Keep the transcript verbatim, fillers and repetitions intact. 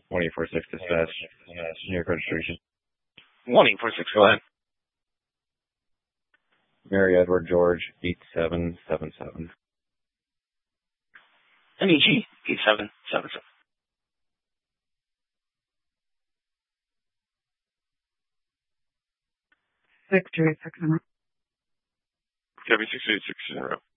one eight four six dispatch. New York registration. one eight four six, go ahead. Mary Edward George, eight seven seven seven. M E G, eight seven seven seven. Six two eight six in a row. Chevy six eight six in a row.